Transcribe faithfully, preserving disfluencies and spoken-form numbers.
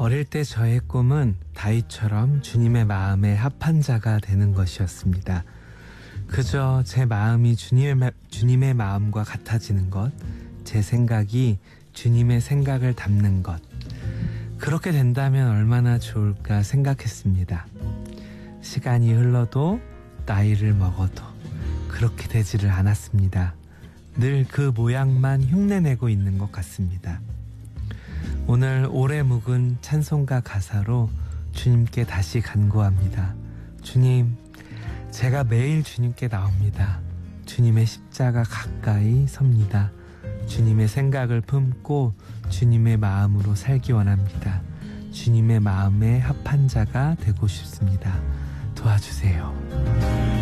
어릴 때 저의 꿈은 다윗처럼 주님의 마음에 합한 자가 되는 것이었습니다. 그저 제 마음이 주님의, 주님의 마음과 같아지는 것, 제 생각이 주님의 생각을 담는 것, 그렇게 된다면 얼마나 좋을까 생각했습니다. 시간이 흘러도 나이를 먹어도 그렇게 되지를 않았습니다. 늘 그 모양만 흉내내고 있는 것 같습니다. 오늘 오래 묵은 찬송가 가사로 주님께 다시 간구합니다. 주님, 제가 매일 주님께 나옵니다. 주님의 십자가 가까이 섭니다. 주님의 생각을 품고 주님의 마음으로 살기 원합니다. 주님의 마음에 합한 자가 되고 싶습니다. 도와주세요.